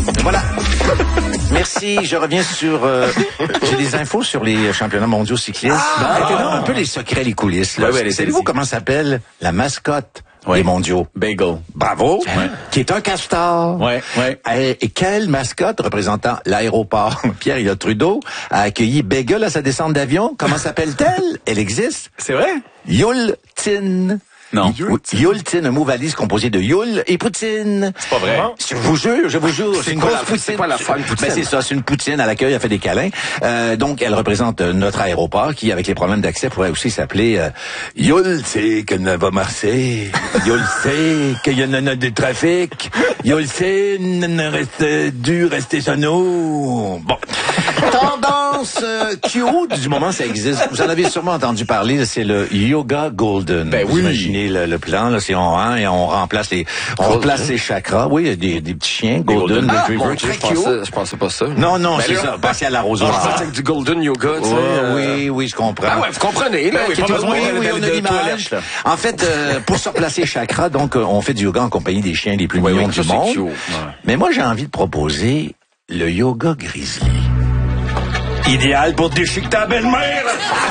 Voilà. Merci. Je reviens sur... j'ai des infos sur les championnats mondiaux cyclistes. Maintenant, un peu les secrets, les coulisses. Là. Ouais, Savez-vous comment s'appelle la mascotte des mondiaux? Bagel. Bravo. Ouais. Qui est un castor. Ouais. Et quelle mascotte représentant l'aéroport Pierre-Éliott Trudeau a accueilli Bagel à sa descente d'avion? Comment s'appelle-t-elle? Elle existe. C'est vrai? Yultin. Non. Yultin, un mot valise composé de Yule et poutine. C'est pas vrai. Je vous jure, c'est une grosse poutine. C'est quoi la forme poutine? Ben, c'est ça, c'est une poutine à l'accueil, elle fait des câlins. Donc, elle représente notre aéroport qui, avec les problèmes d'accès, pourrait aussi s'appeler Yule, c'est que ne va marcher. Yule, c'est qu'il y en a des trafics. Yule, c'est dû rester sur nous. Bon. Tendance cute du moment, ça existe. Vous en avez sûrement entendu parler, c'est le Yoga Golden. Ben Vous oui. imaginez le plan, là, c'est on remplace les chakras. Oui, il y a des petits chiens, Golden Retriever, très cute. Je pensais pas ça. Non, c'est ça. Passez à l'arrosoir. Je pensais avec du Golden Yoga, tu sais. Oui, je comprends. Ah ouais, vous comprenez, là. Oui, on a l'image. En fait, pour se replacer les chakras, donc, on fait du yoga en compagnie des chiens les plus mignons du monde. Cute. Mais moi, j'ai envie de proposer le yoga grizzly. Idéal pour déchiqueter ta belle-mère.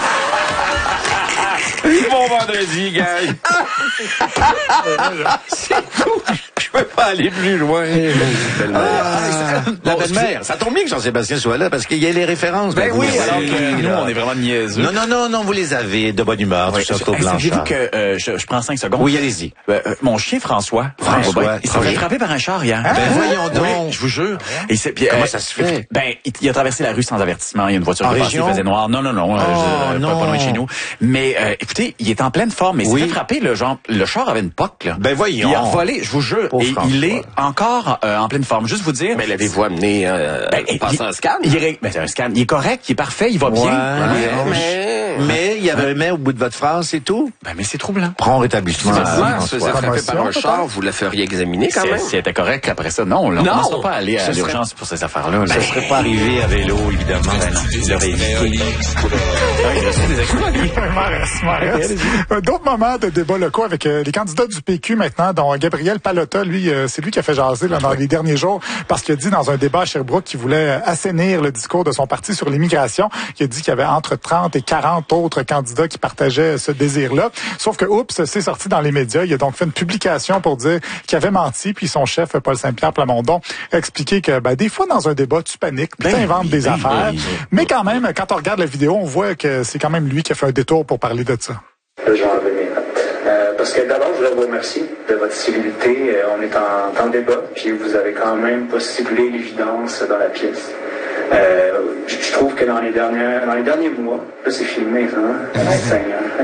Bon vendredi, gars. C'est tout. Je peux pas aller plus loin. La belle-mère. Ça tombe bien que Jean-Sébastien soit là parce qu'il y a les références. Ben oui, alors que nous, on est vraiment niaiseux. Non, vous les avez de bonne humeur. Oui, savez-vous que je prends 5 secondes? Oui, allez-y. Mon chien François, il s'est fait frapper par un char hier. Ben voyons donc. Oui, je vous jure. Comment ça se fait? Ben, il a traversé la rue sans avertissement. Il y a une voiture qui est passée, il faisait noir. Non. Pas loin de chez nous. Mais écoutez, il est en pleine forme. Mais il s'est fait frapper, le char avait une poque, là. Ben voyons. Il a volé, je vous jure. Pauvre et François. il est encore en pleine forme. Juste vous dire. Mais l'avez-vous amené passer un scan? C'est un scan. Il est correct, il est parfait, il va bien. Mais il y avait un mais au bout de votre phrase, c'est tout? Ben, mais c'est troublant. Prends rétablissement. Si se faisait frapper par un char, vous la feriez examiner quand même? Si elle était correct après ça, non. On ne sera pas aller à l'urgence pour ces affaires-là. Ça serait pas arrivé à vélo, évidemment. D'autres moments de débats locaux avec les candidats du PQ maintenant, dont Gabriel Palotta, lui, c'est lui qui a fait jaser là, dans les derniers jours, parce qu'il a dit dans un débat à Sherbrooke qu'il voulait assainir le discours de son parti sur l'immigration. Il a dit qu'il y avait entre 30 et 40 autres candidats qui partageaient ce désir-là. Sauf que, c'est sorti dans les médias. Il a donc fait une publication pour dire qu'il avait menti, puis son chef, Paul Saint-Pierre Plamondon, a expliqué que des fois, dans un débat, tu paniques, puis tu inventes des affaires. Mais quand même, quand on regarde la vidéo, on voit que c'est quand même lui qui a fait un détour pour parler de ça. Là, je vais en venir. Parce que d'abord, je voudrais vous remercier de votre civilité. On est en débat, puis vous avez quand même pas ciblé l'évidence dans la pièce. Je trouve que dans les derniers mois, là c'est filmé, ça, hein?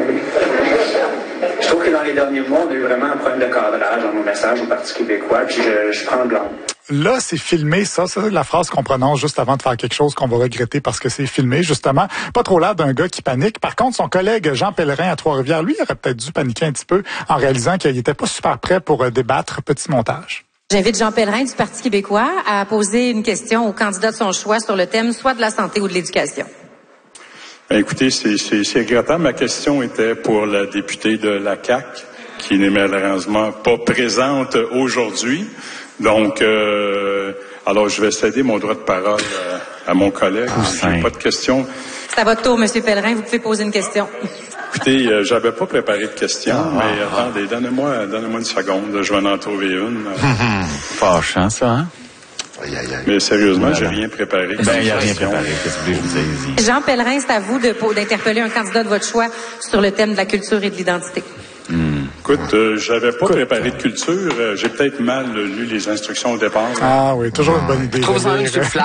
Je trouve que dans les derniers mois, on a eu vraiment un problème de cadrage dans nos messages au Parti québécois, puis je prends le blanc. Là, c'est filmé, ça c'est la phrase qu'on prononce juste avant de faire quelque chose qu'on va regretter parce que c'est filmé, justement. Pas trop l'air d'un gars qui panique. Par contre, son collègue Jean Pellerin à Trois-Rivières, lui, aurait peut-être dû paniquer un petit peu en réalisant qu'il n'était pas super prêt pour débattre. Petit montage. J'invite Jean Pellerin du Parti québécois à poser une question au candidat de son choix sur le thème soit de la santé ou de l'éducation. Écoutez, c'est regrettable. Ma question était pour la députée de la CAQ, qui n'est malheureusement pas présente aujourd'hui. Donc, alors je vais céder mon droit de parole à mon collègue. J'ai pas de questions. C'est à votre tour, M. Pellerin. Vous pouvez poser une question. Écoutez, j'avais pas préparé de questions, mais attendez, donnez-moi une seconde. Je vais en trouver une. Fâchant, ça, hein? Mais sérieusement, j'ai rien préparé. Il n'y a rien préparé. Qu'est-ce que je vous dise? Jean Pellerin, c'est à vous d'interpeller un candidat de votre choix sur le thème de la culture et de l'identité. Écoute, j'avais pas préparé de culture. J'ai peut-être mal lu les instructions au départ. Ah oui, toujours une bonne idée. Trop sur le fly,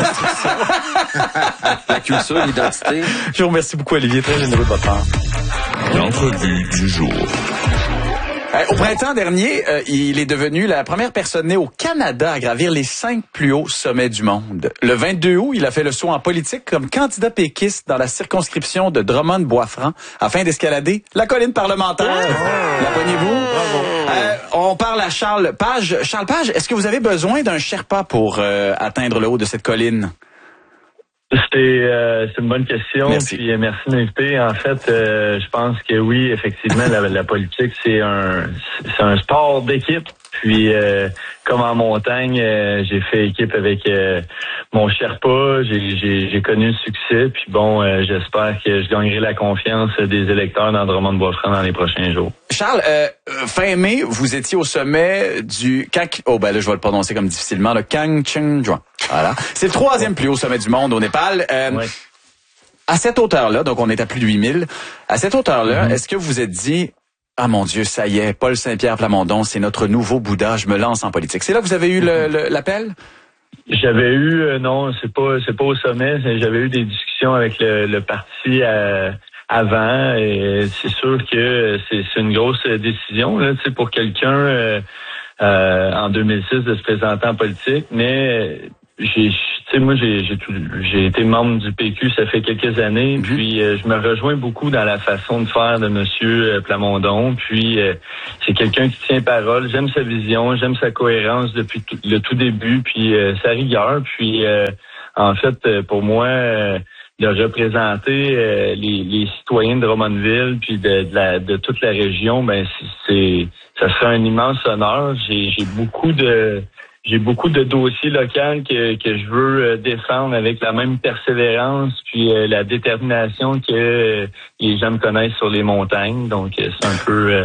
la culture, l'identité. Je vous remercie beaucoup, Olivier. Très généreux de votre part. L'entrevue du jour. Au printemps dernier, il est devenu la première personne née au Canada à gravir les 5 plus hauts sommets du monde. Le 22 août, il a fait le saut en politique comme candidat péquiste dans la circonscription de Drummond-Bois-Franc afin d'escalader la colline parlementaire. La poignez-vous? On parle à Charles Page. Charles Page, est-ce que vous avez besoin d'un Sherpa pour atteindre le haut de cette colline? C'est une bonne question. Merci. Puis merci de m'inviter. En fait, je pense que oui, effectivement, la politique, c'est un sport d'équipe. Puis comme en montagne, j'ai fait équipe avec mon Sherpa, j'ai connu le succès. Puis bon, j'espère que je gagnerai la confiance des électeurs dans Drummond-Bois-Franc dans les prochains jours. Charles, fin mai, vous étiez au sommet du là, je vais le prononcer comme difficilement, le Kangchenjunga. Voilà. C'est le 3e plus haut sommet du monde au Népal. Ouais. À cette hauteur-là, donc on est à plus de 8000, à cette hauteur-là, est-ce que vous vous êtes dit, ah mon Dieu, ça y est, Paul Saint-Pierre Plamondon, c'est notre nouveau Bouddha, je me lance en politique. C'est là que vous avez eu l'appel? J'avais eu, non, c'est pas au sommet, j'avais eu des discussions avec le parti avant, et c'est sûr que c'est une grosse décision là, tu sais, pour quelqu'un en 2006 de se présenter en politique, mais j'ai été membre du PQ, ça fait quelques années, puis je me rejoins beaucoup dans la façon de faire de Monsieur Plamondon, puis c'est quelqu'un qui tient parole, j'aime sa vision, j'aime sa cohérence depuis le tout début, puis sa rigueur, puis en fait, pour moi, de représenter les citoyens de Drummondville, puis de toute la région, ben ça serait un immense honneur. J'ai beaucoup de dossiers locaux que je veux défendre avec la même persévérance puis la détermination que les gens me connaissent sur les montagnes. Donc c'est un peu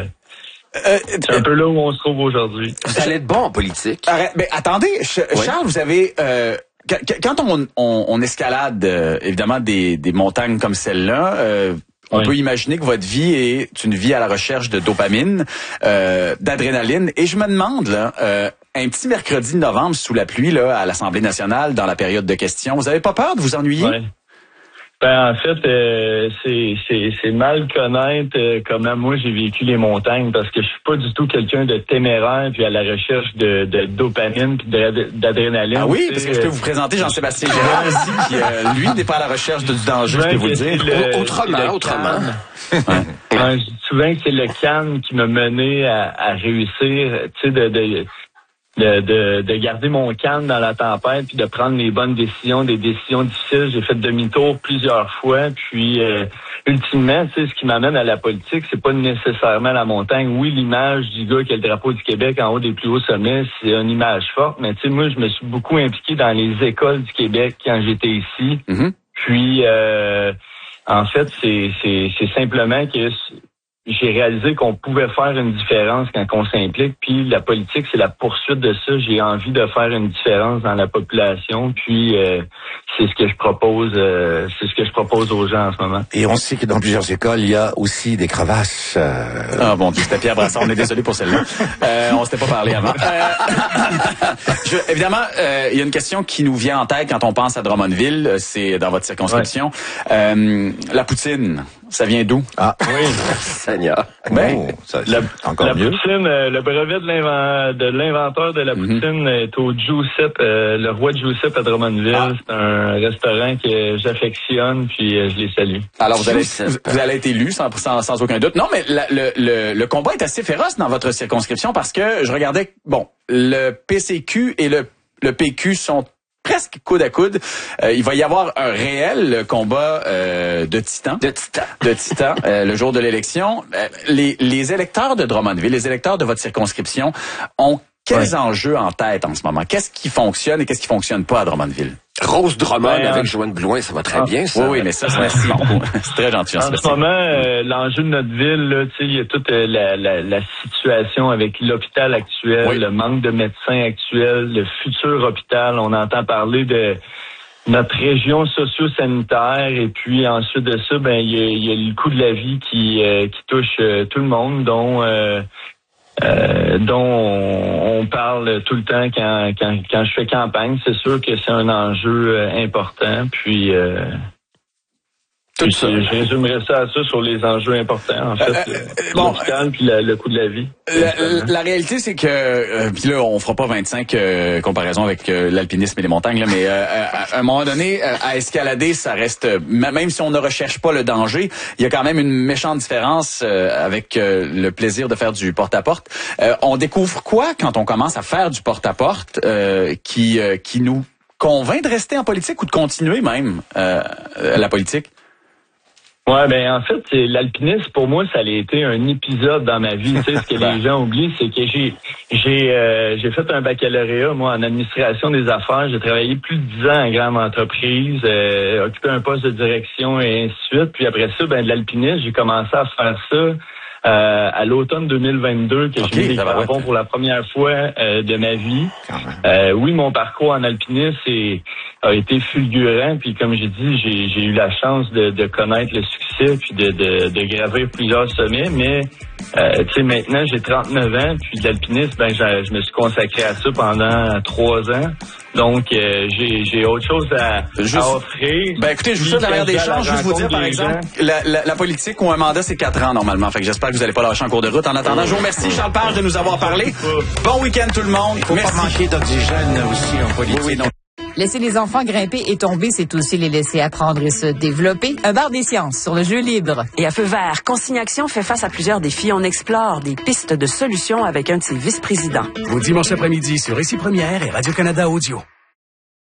là où on se trouve aujourd'hui. Vous allez être bon en politique. Mais attendez, Charles, vous avez quand on escalade évidemment des montagnes comme celle-là, on peut imaginer que votre vie est une vie à la recherche de dopamine, d'adrénaline. Et je me demande, là, un petit mercredi de novembre sous la pluie là, à l'Assemblée nationale, dans la période de questions, vous avez pas peur de vous ennuyer? Ouais. Ben, en fait, c'est mal connaître comment moi j'ai vécu les montagnes, parce que je suis pas du tout quelqu'un de téméraire puis à la recherche de dopamine puis d'adrénaline. Ah oui, parce que je peux vous présenter Jean-Sébastien Girard ici, qui lui n'est pas à la recherche du danger, je peux vous le dire. Autrement. Je dis souvent que c'est le calme qui m'a mené à réussir, tu sais, de garder mon calme dans la tempête puis de prendre les bonnes décisions, des décisions difficiles. J'ai fait demi-tour plusieurs fois, puis ultimement, tu sais, ce qui m'amène à la politique, c'est pas nécessairement la montagne. Oui, l'image du gars qui a le drapeau du Québec en haut des plus hauts sommets, c'est une image forte, mais tu sais, moi, je me suis beaucoup impliqué dans les écoles du Québec quand j'étais ici. Puis en fait, c'est simplement que j'ai réalisé qu'on pouvait faire une différence quand on s'implique, puis la politique, c'est la poursuite de ça. J'ai envie de faire une différence dans la population, puis c'est ce que je propose aux gens en ce moment. Et on sait que dans plusieurs écoles, il y a aussi des crevasses. Ah bon, c'était Pierre Brassard, on est désolé pour celle-là. On s'était pas parlé avant. Évidemment, il y a une question qui nous vient en tête quand on pense à Drummondville, c'est dans votre circonscription. La poutine, ça vient d'où? Ah oui, Seigneur. Ben, encore mieux. La poutine, le brevet de l'inventeur de la poutine est au Giuseppe, le roi Giuseppe à Drummondville. C'est un restaurant que j'affectionne, puis je les salue. Alors vous allez être élu sans aucun doute. Non, mais le combat est assez féroce dans votre circonscription parce que je regardais, le PCQ et le PQ sont presque coude à coude. Il va y avoir un réel combat de titans. Le jour de l'élection. Les électeurs de Drummondville, les électeurs de votre circonscription ont quels enjeux en tête en ce moment? Qu'est-ce qui fonctionne et qu'est-ce qui fonctionne pas à Drummondville? Rose Drummond avec Joanne Blouin, ça va très bien, ça. Oui, mais ça, merci beaucoup. C'est très gentil. En ce moment, l'enjeu de notre ville, là, tu sais, il y a toute la situation avec l'hôpital actuel, le manque de médecins actuel, le futur hôpital. On entend parler de notre région socio-sanitaire, et puis ensuite de ça, ben il y a le coût de la vie qui touche tout le monde, dont on parle tout le temps quand je fais campagne. C'est sûr que c'est un enjeu important. Puis je résumerais ça à ça sur les enjeux importants, en fait. L'hôpital puis le coût de la vie. La réalité, c'est que puis là, on fera pas 25 comparaisons avec l'alpinisme et les montagnes, là, mais à un moment donné, à escalader, ça reste, même si on ne recherche pas le danger, il y a quand même une méchante différence avec le plaisir de faire du porte-à-porte. On découvre quoi quand on commence à faire du porte-à-porte qui nous convainc de rester en politique ou de continuer même la politique? Ouais, ben en fait, l'alpinisme pour moi, ça a été un épisode dans ma vie. Tu sais, ce que les gens oublient, c'est que j'ai fait un baccalauréat moi en administration des affaires. J'ai travaillé plus de 10 ans en grande entreprise, occupé un poste de direction et ainsi de suite. Puis après ça, ben de l'alpinisme, j'ai commencé à faire ça. À l'automne 2022 que j'ai eu des crampons pour la première fois de ma vie. Oui, mon parcours en alpinisme a été fulgurant, puis comme j'ai dit, j'ai eu la chance de connaître le succès puis de gravir plusieurs sommets, mais tu sais, maintenant j'ai 39 ans, puis l'alpinisme, ben je me suis consacré à ça pendant 3 ans. Donc, j'ai autre chose à offrir. Ben, écoutez, je vous souhaite la meilleure des chances. Juste vous dire, par exemple, la politique ou un mandat, c'est 4 ans, normalement. Fait que j'espère que vous n'allez pas lâcher en cours de route. En attendant, je vous remercie, Charles Page, de nous avoir parlé. Bon week-end, tout le monde. Il faut pas manquer d'oxygène aussi en politique. Oui, non. Laisser les enfants grimper et tomber, c'est aussi les laisser apprendre et se développer. Un bar des sciences sur le jeu libre. Et à Feu vert, Consigne Action fait face à plusieurs défis. On explore des pistes de solutions avec un de ses vice-présidents. Au dimanche après-midi sur Ici Première et Radio-Canada Audio.